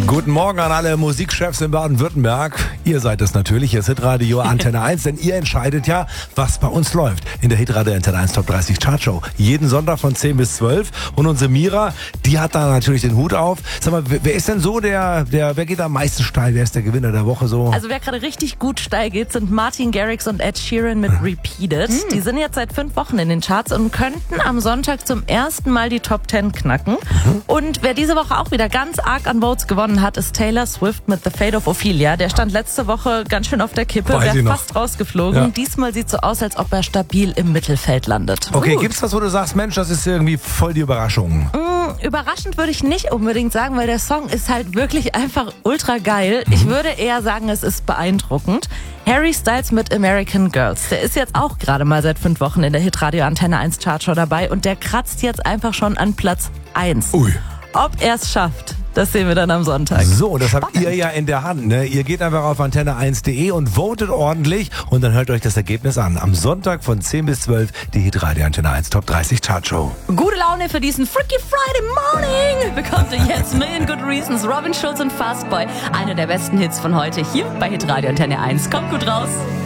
Guten Morgen an alle Musikchefs in Baden-Württemberg. Ihr seid es natürlich, hier ist Hitradio Antenne 1, denn ihr entscheidet ja, was bei uns läuft in der Hitradio Antenne 1 Top 30 Chartshow. Jeden Sonntag von 10 bis 12. Und unsere Mira, die hat da natürlich den Hut auf. Sag mal, wer ist denn so wer geht am meisten steil? Wer ist der Gewinner der Woche so? Also wer gerade richtig gut steil geht, sind Martin Garrix und Ed Sheeran mit Repeated. Die sind jetzt seit 5 Wochen in den Charts und könnten am Sonntag zum ersten Mal die Top 10 knacken. Und wer diese Woche auch wieder ganz arg an Votes gewonnen hat, ist Taylor Swift mit The Fate of Ophelia. Der stand letzte Woche ganz schön auf der Kippe, wäre fast rausgeflogen. Ja. Diesmal sieht so aus, als ob er stabil im Mittelfeld landet. Okay, gibt's was, wo du sagst, Mensch, das ist irgendwie voll die Überraschung? Überraschend würde ich nicht unbedingt sagen, weil der Song ist halt wirklich einfach ultra geil. Ich würde eher sagen, es ist beeindruckend. Harry Styles mit American Girls. Der ist jetzt auch gerade mal seit 5 Wochen in der Hitradio Antenne 1 Chartshow dabei und der kratzt jetzt einfach schon an Platz 1. Ui. Ob er es schafft, das sehen wir dann am Sonntag. So, das habt ihr ja in der Hand. Ne? Ihr geht einfach auf antenne1.de und votet ordentlich und dann hört euch das Ergebnis an. Am Sonntag von 10 bis 12 die Hitradio Antenne 1 Top 30 Chartshow. Gute Laune für diesen Freaky Friday Morning bekommt ihr jetzt Million Good Reasons, Robin Schulz und Fastboy. Einer der besten Hits von heute hier bei Hitradio Antenne 1. Kommt gut raus.